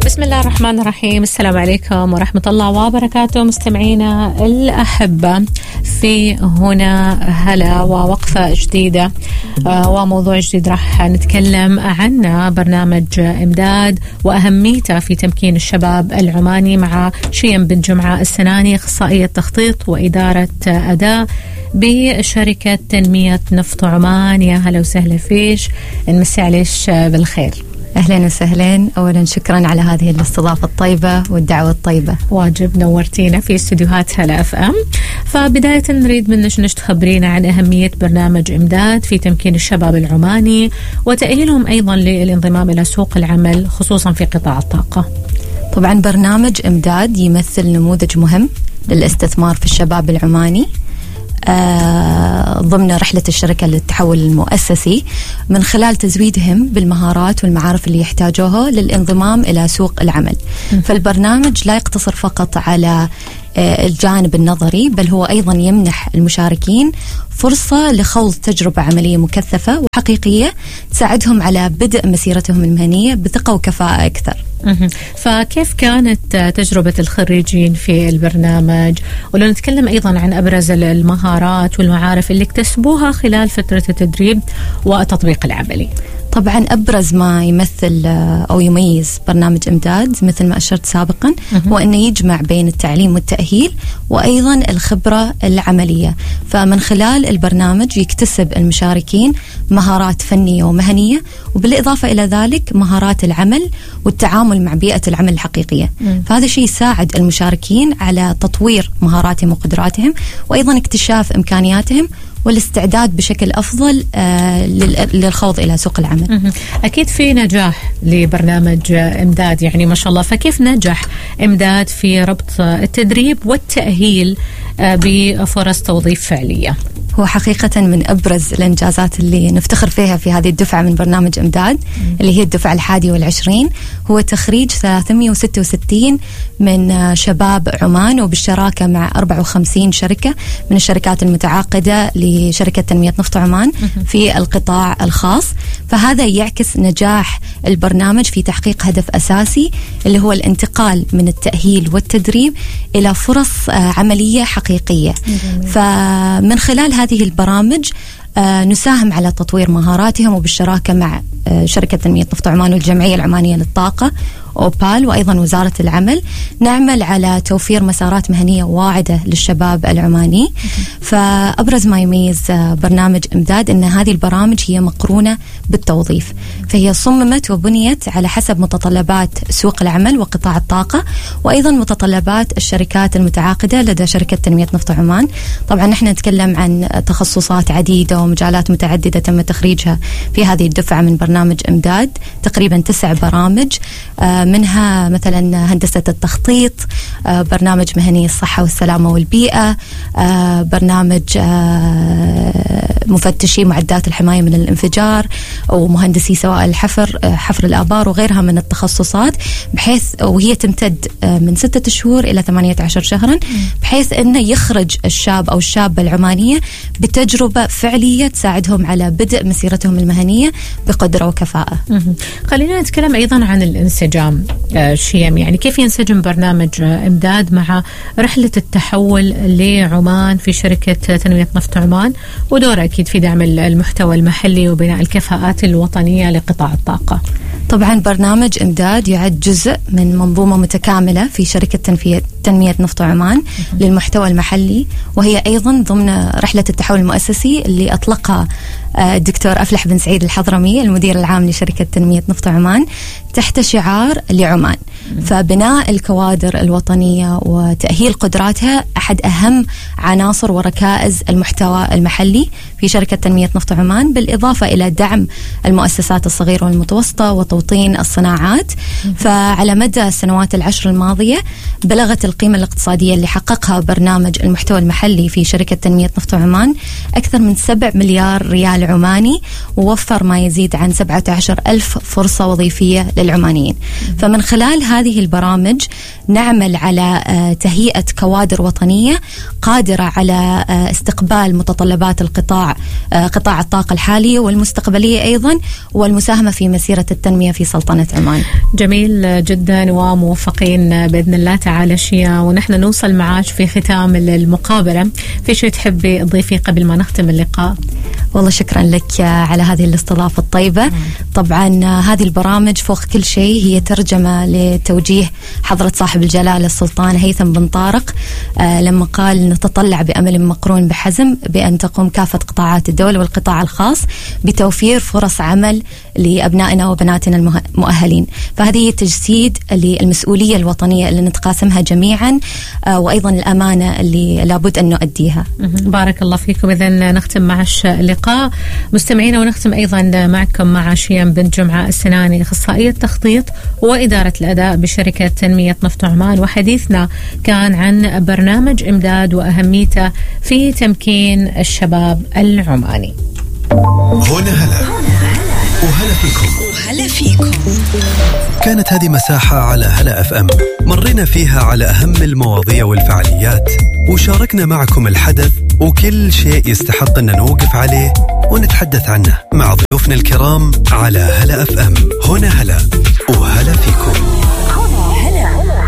بسم الله الرحمن الرحيم. السلام عليكم ورحمة الله وبركاته مستمعينا الأحبة، في هنا هلا ووقفة جديدة وموضوع جديد راح نتكلم عنه، برنامج إمداد وأهميته في تمكين الشباب العماني، مع شيم بن جمعة السناني، أخصائية تخطيط وإدارة أداء بشركة تنمية نفط عمان. يا هلا وسهلا فيش، نمسي عليش بالخير. أهلا وسهلا. أولا شكرا على هذه الاستضافة الطيبة والدعوة الطيبة. واجب، نورتينا في استديوهات هلا اف ام. فبداية نريد منك نش تخبرينا عن أهمية برنامج إمداد في تمكين الشباب العماني وتأهيلهم أيضا للانضمام إلى سوق العمل، خصوصا في قطاع الطاقة. طبعا برنامج إمداد يمثل نموذج مهم للاستثمار في الشباب العماني ضمن رحلة الشركة للتحول المؤسسي، من خلال تزويدهم بالمهارات والمعارف اللي يحتاجوها للانضمام إلى سوق العمل. فالبرنامج لا يقتصر فقط على الجانب النظري، بل هو أيضا يمنح المشاركين فرصة لخوض تجربة عملية مكثفة وحقيقية تساعدهم على بدء مسيرتهم المهنية بثقة وكفاءة أكثر. فكيف كانت تجربة الخريجين في البرنامج؟ ولو نتكلم أيضا عن أبرز المهارات والمعارف اللي اكتسبوها خلال فترة التدريب والتطبيق العملي. طبعا أبرز ما يمثل أو يميز برنامج إمداد مثل ما أشرت سابقا هو أنه يجمع بين التعليم والتأهيل وأيضا الخبرة العملية. فمن خلال البرنامج يكتسب المشاركين مهارات فنية ومهنية، وبالإضافة إلى ذلك مهارات العمل والتعامل مع بيئة العمل الحقيقية. فهذا الشيء يساعد المشاركين على تطوير مهاراتهم وقدراتهم، وأيضا اكتشاف إمكانياتهم والاستعداد بشكل أفضل للخوض إلى سوق العمل. أكيد في نجاح لبرنامج إمداد، يعني ما شاء الله. فكيف نجح إمداد في ربط التدريب والتأهيل بفرص توظيف فعلية؟ هو حقيقة من أبرز الإنجازات اللي نفتخر فيها في هذه الدفعة من برنامج إمداد، اللي هي الدفعة 21، هو تخريج 366 من شباب عمان، وبالشراكة مع 54 شركة من الشركات المتعاقدة لشركة تنمية نفط عمان في القطاع الخاص. فهذا يعكس نجاح البرنامج في تحقيق هدف أساسي، اللي هو الانتقال من التأهيل والتدريب إلى فرص عملية حقيقية. فمن خلال هذه البرامج نساهم على تطوير مهاراتهم، وبالشراكة مع شركة تنمية نفط عمان والجمعية العمانية للطاقة أوبال وأيضا وزارة العمل نعمل على توفير مسارات مهنية واعدة للشباب العماني. فأبرز ما يميز برنامج إمداد أن هذه البرامج هي مقرونة بالتوظيف، فهي صممت وبنيت على حسب متطلبات سوق العمل وقطاع الطاقة، وأيضا متطلبات الشركات المتعاقدة لدى شركة تنمية نفط عمان. طبعا نحن نتكلم عن تخصصات عديدة ومجالات متعددة تم تخريجها في هذه الدفعة من برنامج إمداد، تقريبا 9 برامج، منها مثلا هندسة التخطيط، برنامج مهني الصحة والسلامة والبيئة، برنامج مفتشي معدات الحماية من الانفجار، ومهندسي سواء الحفر، حفر الآبار، وغيرها من التخصصات، بحيث وهي تمتد من 6 شهور إلى 18 شهرا، بحيث أنه يخرج الشاب أو الشابة العمانية بتجربة فعلية تساعدهم على بدء مسيرتهم المهنية بقدرة وكفاءة. خلينا نتكلم أيضا عن الانسجام شيم، يعني كيف ينسجم برنامج إمداد مع رحلة التحول لعمان في شركة تنمية نفط عمان، ودور أكيد في دعم المحتوى المحلي وبناء الكفاءات الوطنية لقطاع الطاقة. طبعا برنامج إمداد يعد جزء من منظومة متكاملة في شركة تنمية نفط عمان للمحتوى المحلي، وهي أيضا ضمن رحلة التحول المؤسسي اللي أطلقها الدكتور أفلح بن سعيد الحضرمي المدير العام لشركة تنمية نفط عمان تحت شعار لعمان. فبناء الكوادر الوطنية وتأهيل قدراتها أحد أهم عناصر وركائز المحتوى المحلي في شركة تنمية نفط عمان، بالإضافة إلى دعم المؤسسات الصغيرة والمتوسطة وتوطين الصناعات. فعلى مدى السنوات 10 الماضية بلغت القيمة الاقتصادية اللي حققها برنامج المحتوى المحلي في شركة تنمية نفط عمان أكثر من 7 مليار ريال عماني، ووفر ما يزيد عن 17,000 فرصة وظيفية للعمانيين. فمن خلال هذه البرامج نعمل على تهيئة كوادر وطنية قادرة على استقبال متطلبات القطاع قطاع الطاقة الحالية والمستقبلية أيضا، والمساهمة في مسيرة التنمية في سلطنة عمان. جميل جدا وموفقين بإذن الله تعالى شيا. ونحن نوصل معاش في ختام المقابلة، في شيء تحبي تضيفي قبل ما نختم اللقاء؟ والله شكرا لك على هذه الاستضافة الطيبة. طبعا هذه البرامج فوق كل شيء هي ترجمة لتوجيه حضرة صاحب الجلالة السلطان هيثم بن طارق لما قال نتطلع بأمل مقرون بحزم بأن تقوم كافة قطاعات الدولة والقطاع الخاص بتوفير فرص عمل لأبنائنا وبناتنا المؤهلين. فهذه هي تجسيد للمسؤولية الوطنية اللي نتقاسمها جميعا، وأيضا الأمانة اللي لابد أن نؤديها. بارك الله فيكم. إذن نختم مع اللقاء مستمعينا، ونختم أيضا معكم مع شيم بنت جمعة السناني، أخصائية تخطيط وإدارة الأداء بشركة تنمية نفط عمان. وحديثنا كان عن برنامج إمداد وأهميته في تمكين الشباب العماني. هنا هلا وهلا فيكم. وهلا فيكم. كانت هذه مساحة على هلا FM مرينا فيها على أهم المواضيع والفعاليات، وشاركنا معكم الحدث وكل شيء يستحق أن نوقف عليه ونتحدث عنه مع ضيوفنا الكرام على هلا FM. هنا هلا